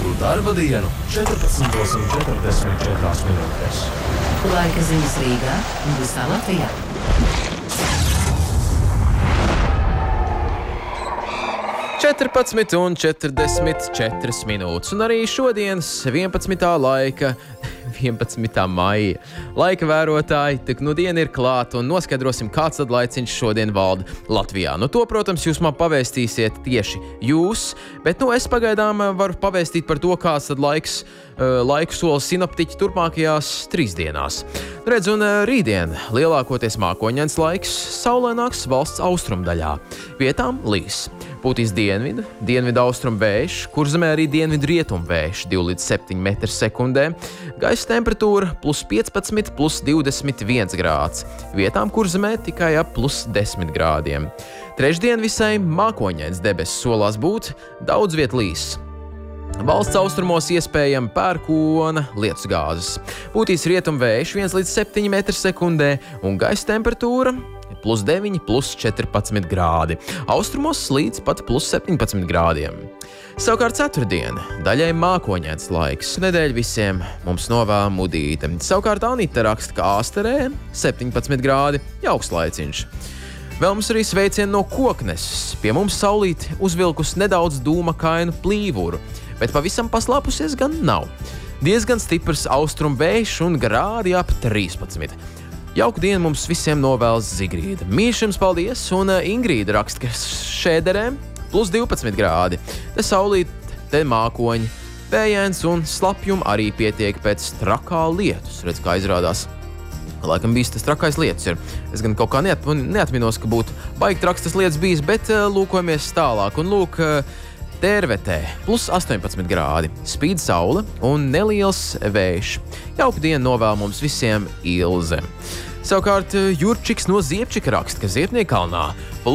darba dienu 14,44 minūtes. Laika ziņas Rīgā un visā Latvijā. Četrpadsmit un 44 minūtes, un arī šodienas 11. laika, 11. maija. Laika vērotāji, tik nu diena ir klāta, un noskaidrosim, kāds tad laiciņš šodien valda Latvijā. Nu to, protams, jūs man pavēstīsiet tieši jūs, bet nu es pagaidām varu pavēstīt par to, kāds tad laiku sola sinoptiķi turpmākajās 3 dienās. Redz, un rītdien lielākoties mākoņains laiks, saulaināks valsts austrumdaļā. Vietām līs. Pūtīs dienvidu austrumu vējš, Kurzemē arī dienvidu rietumu vējš 2 līdz 7 m/sekundē. Gaisa temperatūra +15, +21 grāds. Vietām Kurzemē tikai ap +10 grādiem. Trešdien visai mākoņains debesis solās būt, daudz viet līs. Valsts austrumos iespējama pērkona lietusgāzes. Pūtīs rietumu vējš 1 līdz 7 m/sekundē un gaisa temperatūra +9, +14 grādi. Austrumos līdz pat +17 grādiem. Savukārt ceturtdiena daļai mākoņains laiks. Nedēļa visiem mums novēl mudīte. Savukārt Anita raksta, ka Āsterē 17 grādi jauks laiciņš. Vēl mums arī sveicieni no Kokneses. Pie mums saulīte uzvilkus nedaudz dūmakainu plīvuru, bet pavisam paslāpusies gan nav. Diezgan stiprs austrumu vējš un grādi ap 13. Jauku dienu mums visiem novēlas Zigrīda. Mīļš jums paldies, un Ingrīda raksta, ka Šēderē +12 grādi. Te saulīt, te mākoņi, vējains un slapjumi arī pietiek pēc trakā lietus. Redz, kā izrādās. Laikam bijis tas trakais lietus ir. Es gan kaut kā neatminos, ka būtu baigi traks tas lietus bijis, bet lūkojamies tālāk. Un lūk, Tērvetē +18 grādi, spīd saule un neliels vējš. Jauku dienu novēl mums visiem Ilze. Savukārt Jurčiks no Ziepčika raksta, ka Ziepniekalnā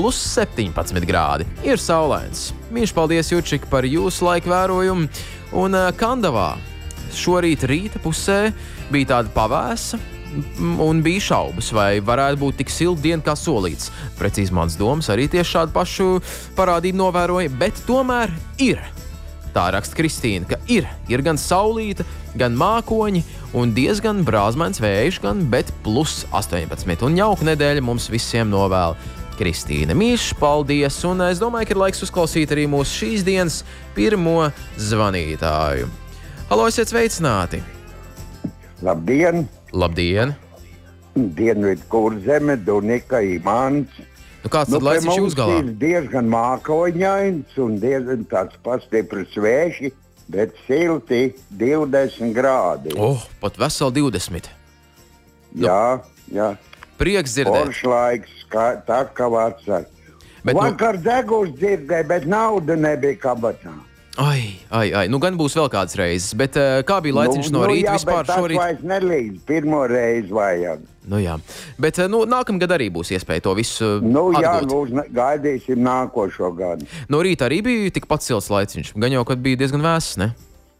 +17 grādi ir saulains. Mīļš paldies, Jurčik, par jūsu laiku vērojumu. Un Kandavā šorīt rīta pusē bija tāda pavēsa, un bija šaubas, vai varētu būt tik silta diena kā solīts. Precīzi mans domas arī tieši šādu pašu parādību novēroja, bet tomēr ir. Tā raksta Kristīna, ka ir gan saulīta, gan mākoņi un diezgan brāzmains vējš, bet +18. Un jauka nedēļa mums visiem novēl Kristīna. Mīļš, paldies, un es domāju, ka ir laiks uzklausīt arī mūsu šīs dienas pirmo zvanītāju. Halo, esiet sveicināti! Labdien! Labdien! Dienvidu Kurzeme, Dunika, Imants. Nu, kāds tad laiciņš jūs galā? Mums ir diezgan mākoņains un diezgan tāds pastiprs vējš, bet silti 20 grādi. Pat veseli 20. Jā. Prieks dzirdēt. Foršs laiks, tā kā vasar. Vakar degus dzirdēju, bet nauda nebija kabatā. Ai, nu gan būs vēl kādas reizes, bet kā bija laiciņš no rīta vispār šorīt? Jā, bet tas vairs nelīdz, pirmo reizi vajag. Nu jā, bet nākamgad arī būs iespēja to visu atgūt. Jā, gaidīsim nākošo gadu. No rīta arī bija tikpat silts laiciņš, gan jau, kad bija diezgan vēss, ne?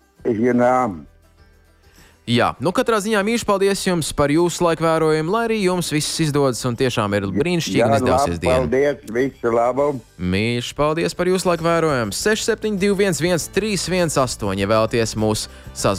Jā, nu katrā ziņā mīļš paldies jums par jūsu laiku vērojumu, lai arī jums viss izdodas un tiešām ir brīnišķīgi un izdevsies diena. Paldies, visu labu! Mīļš paldies par jūsu laiku vērojumu. 67211318, ja vēlaties mūs sazvanīt.